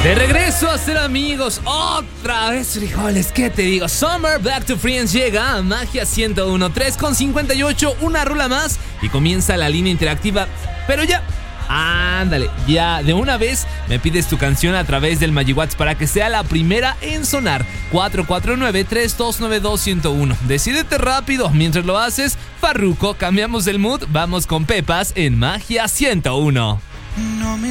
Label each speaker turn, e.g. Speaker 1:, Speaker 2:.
Speaker 1: De regreso a ser amigos, otra vez frijoles, ¿qué te digo? Summer Back to Friends llega a Magia 101, 3:58, una rola más y comienza la línea interactiva, pero ya, ándale, ya, de una vez me pides tu canción a través del MagiWhat's para que sea la primera en sonar, 449-3292-101. Decídete rápido, mientras lo haces, Farruko, cambiamos el mood, vamos con Pepas en Magia 101.
Speaker 2: No me